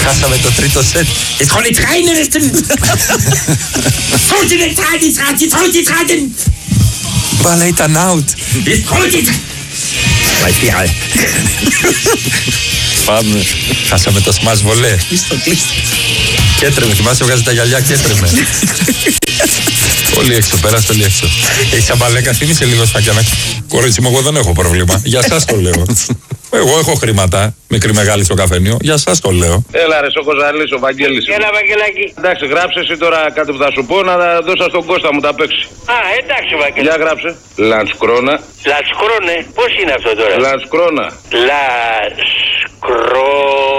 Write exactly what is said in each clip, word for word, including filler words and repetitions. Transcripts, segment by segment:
Χάσαμε το τρίτο σετ. Jetzt kann ich reinrichten! Sollte den Tag, die Tag, die Tag, die Tag! Μπάλα ήταν out. Jetzt sollte ich... Weiß Πάμε. Χάσαμε το smash βολέ. Κλείστο, κλείστο. Και έτρεμε, θυμάσαι, βγάζει τα γυαλιά και έτρεμε. Όλοι έξω, πέρασε όλοι έξω. Έχεις αμπαλέκα, θύμισε λίγο Σφακιάνα. Κορίτσι μου, εγώ δεν έχω πρόβλημα. Για σας το λέω. Εγώ έχω χρήματα, μικρή μεγάλη στο καφενείο. Για σας το λέω. Έλα ρε, ο Κοζαλής, ο Βαγγέλης. Έλα, Βαγγελάκη. Εντάξει, γράψε εσύ τώρα κάτι που θα σου πω, να τα δώσω στον Κώστα μου τα παίξει. Α, εντάξει, Βαγγέλη. Για γράψε. Λανσκρόνα. Λατσκρόνε. Πώς είναι αυτό τώρα? Λανσκρόνα. Λασκρό...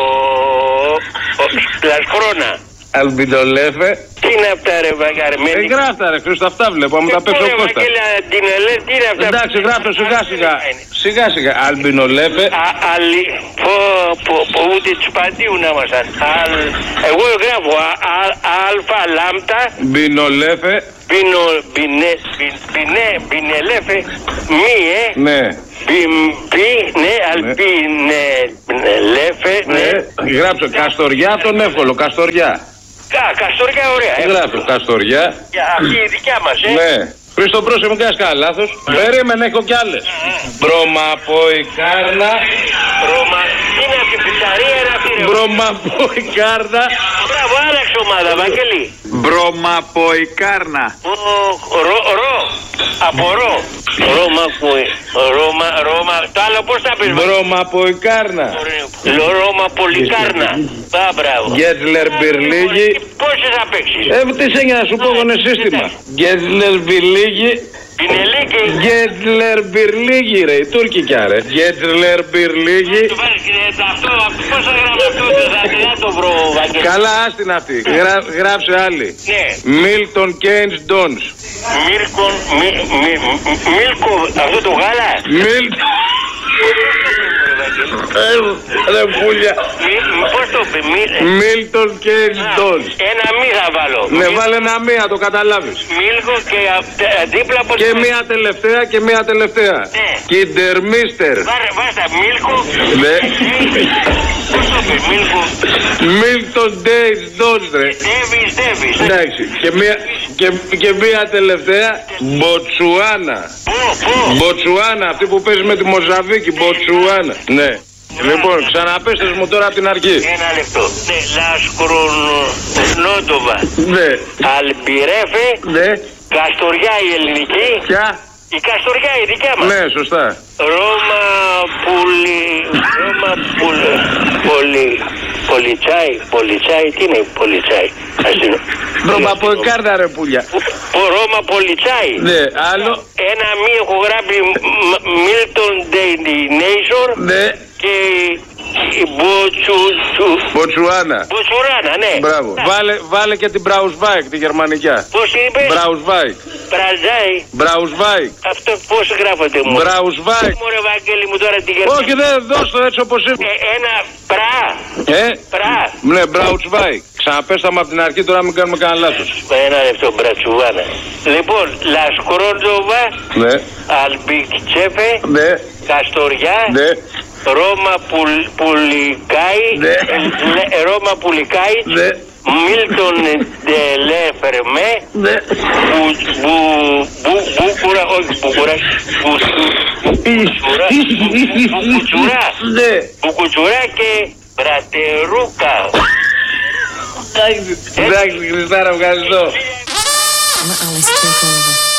Λασκρόνα. Αλμπιντολέφε. Τι είναι αυτά ρε Βαγγαρμένη? Ε, γράφτα ρε Χρήστο, αυτά βλέπω, μου τα παίξει ο Κώστας. Τι είναι αυτά? Εντάξει, γράφτε σιγά σιγά. Σιγά σιγά. Αλμπινολέφε. Αλλη... Πω, πω, πω, ούτε τους παντίου να ήμασταν. Εγώ γράφω αλφα λάμπτα. Μπινολέφε. Μπινο... Μπινε... Μπινε... Μπινελέφε. Μη, ε. Ναι. Μπι, ναι, αλμπινελέφε, ναι. Γράψε Καστοριά, τον εύκολο, Καστοριά. Κα, Καστοριά, ωραία. Γράψε Καστοριά. Αυτή η δικιά μας, ε. Ναι. Χρήστο, πρόσεχε, μου κάνεις κανένα λάθος. Περίμενε, έχω κι άλλες. Μπρομαποϊκάρνα. Ρώμα, είναι από την πιτσαρία, είναι αυτή ρε. Μπρομαποϊκάρνα. Μπράβο, άλλαξε ομάδα, Βαγγέλη. Μπρομαποϊκάρνα. Ρο, ρο, από ρο. Ρώμα, Ρώμα, Ρώμα, το άλλο πώς θα πεις? Μπρομαποϊκάρνα. Ρώμα, Πολυκάρνα. Α, μπράβο. Γκέτλερ Μπυρλίγη. Πόσες θα παίξεις? Ε, τι σε να σου πω, είναι σύστημα. Γκέτλερ Μπυρλίγη. Πινελίκη. Γκέτλερ Μπυρλίγη, ρε, τουρκικιά, ρε. Γκέτλερ Μπυρλίγη. Του βάλεις αυτό, πώς θα γράφει αυτό, θα το βρω, Βαγγέλη. Καλά, άστην αυτή. Γρα, γράψε άλλη. Ναι. Μίλτον Κέινς Ντόνς. Μίλκον, Μίλκο, αυτό το γάλα. Μίλτον. Ρε πουλια. Πώς το πει? Μίλτον Κέινς Ντόνς. Ένα μη θα βάλω. Ναι, βάλε ένα μία, το καταλάβεις. Μίλκο και δίπλα από... Και μία τελευταία και μία τελευταία. Κιντερμίστερ. Βάστα, Μίλκο. Ναι. Πώς το πει? Μίλκο. Μίλτον Κέινς Ντόνς, ρε. Ντέβις, Ντέβις. Εντάξει, και μία, και, και μία τελευταία. Μποτσουάνα. Πού, πού? Μποτσουάνα, αυτή που παίζει με τη Μοζαβίκη. Μποτσουάνα. Ναι. Λοιπόν, ξαναπέστε μου τώρα από την αρχή. Ένα λεπτό. Ναι, Λασκρονότοβα. Ναι. Αλμπιρέφε. Ναι. Καστοριά η ελληνική. Ποια? Η Καστοριά η δικιά μας. Ναι, σωστά. Ρώμα πουλι... Ρώμα πουλι... Πολι... Πολιτσάι. Πολιτσάι. Τι είναι πολιτσάι? Μπρομαποϊκάρνα, ρε πουλια. Ρώμα Πολιτσάι. Ναι, άλλο. Ένα μη έχω γράψει Μίλτον Ντέινέισορ. Ναι. Και η Μποτσου... Μποτσουάνα. Μποτσουράνα, ναι. Μπράβο. Βάλε, βάλε και την Μπραουσβάικ, τη γερμανικιά. Πώς είπε? Μπραουσβάικ. Μπραζάι. Μπραουσβάικ. Αυτό πώς γράφεται μου? Μπραουσβάικ. Μωρέ Βαγγέλη μου τώρα τη γερμανική. Όχι, δεν δώσ' το έτσι όπως είναι. Ε, ένα πρά. Ε, Πρά. ναι, Μπραουσβάικ. Ξαναπέσαμε από την αρχή, τώρα μην κάνουμε κανένα λάθος. Ένα λεπτό, Μπρατσουβάνα. Λοιπόν, Λασκρόντοβα. Ναι. Αλμπικτσέφε. Ναι. Καστοριά. Ναι. Ρώμα πουλ, Πουλικάι. Ναι. ε, Ρώμα Πουλικάι. Ναι. Μίλτον Ντελέφερμέ. Ναι. Μπούκουρα, όχι Μπούκουρα. Μπουκουτσουρά. Ναι. Μπουκουτσουρά και Μπρατερούκα. Εντάξει, Χριστάρα, ευχαριστώ. Alice take over.